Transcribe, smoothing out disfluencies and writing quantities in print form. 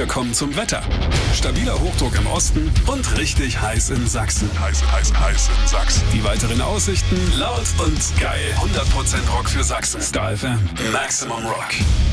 wir kommen zum Wetter. Stabiler Hochdruck im Osten und richtig heiß in Sachsen. Heiß in Sachsen. Die weiteren Aussichten laut und geil. 100% Rock für Sachsen. Star FM. Maximum Rock.